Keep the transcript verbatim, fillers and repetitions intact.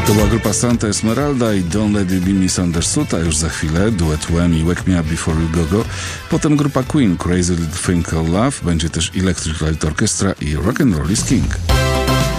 To była grupa Santa Esmeralda i Don't Let It Be Misunderstood, a już za chwilę duet Wham i Wake Me Up Before You Go Go. Potem grupa Queen, Crazy Little Thing Called Love, będzie też Electric Light Orchestra i Rock and Roll is King.